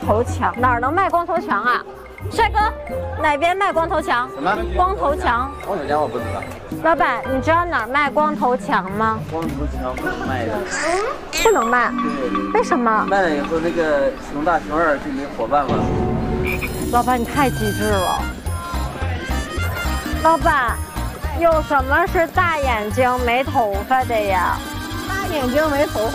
头强，哪儿能卖光头强啊？帅哥，哪边卖光头强？ 什么？ 光头强？ 光头强我不知道。 老板，你知道哪儿卖光头强吗？ 光头强不能卖的。 不能卖？ 对。 为什么？ 卖了以后，那个熊大熊二就没伙伴了。 老板，你太机智了。老板，有什么是大眼睛没头发的呀？大眼睛没头发。